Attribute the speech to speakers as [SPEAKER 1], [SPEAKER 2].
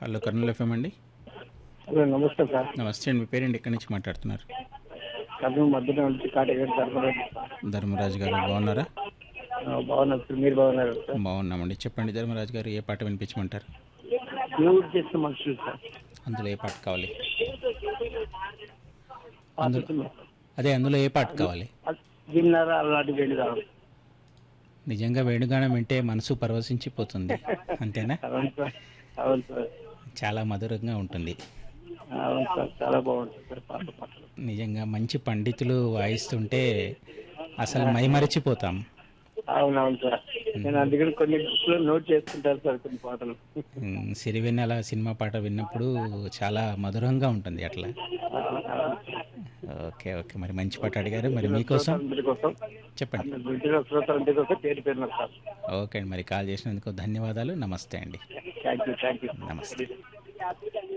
[SPEAKER 1] Hello Kurnool FM అండి.
[SPEAKER 2] Hello నమస్తే sir.
[SPEAKER 1] నమస్తే అండి. మీ పేరేంటి? ఎక్కడి నుంచి మాట్లాడుతున్నారు?
[SPEAKER 2] కర్నూలు మధ్యలో నుంచి కాటేగడ్డ ధర్మరాజు.
[SPEAKER 1] ధర్మరాజు గారు బాగున్నారా?
[SPEAKER 2] బాగున్నారు సార్, మీరు బాగున్నారు సార్?
[SPEAKER 1] బాగున్నామండి. చెప్పండి ధర్మరాజు గారు, ఏ పాట వినిపించమంటారు?
[SPEAKER 2] దేవుడు చేసిన మనుషులు సార్.
[SPEAKER 1] అందులో ఏ పాట కావాలి?
[SPEAKER 2] పాత సినిమా.
[SPEAKER 1] అందులో ఏ పాట కావాలి?
[SPEAKER 2] విన్నారా అలాంటి వెళ్ళి రావాలి.
[SPEAKER 1] నిజంగా వేణుగానం వింటే మనసు పరవశించిపోతుంది, అంతేనా?
[SPEAKER 2] అవును సార్, అవును సార్,
[SPEAKER 1] చాలా మధురంగా ఉంటుంది.
[SPEAKER 2] అవును సార్, చాలా బాగుంటుంది సార్ పాత పాటలు.
[SPEAKER 1] నిజంగా మంచి పండితులు వాయిస్తుంటే అసలు మైమరచిపోతాం.
[SPEAKER 2] అవునవును సార్, నేను అందుకని కొన్ని బుక్లో నోట్ చేసుకుంటాను సార్ కొన్ని పాటలు.
[SPEAKER 1] సిరివెన్నెల సినిమా పాట విన్నప్పుడు చాలా మధురంగా ఉంటుంది అట్లా. ఓకే ఓకే, మరి మంచి పాట అడిగారు. మరి మీకోసం
[SPEAKER 2] అందరికోసం
[SPEAKER 1] చెప్పండి.
[SPEAKER 2] శ్రోతలందరి కోసం పేరు పేరున సార్.
[SPEAKER 1] ఓకే అండి, మరి కాల్ చేసినందుకు ధన్యవాదాలు. నమస్తే అండి.
[SPEAKER 2] Thank you, thank you.
[SPEAKER 1] నమస్తే.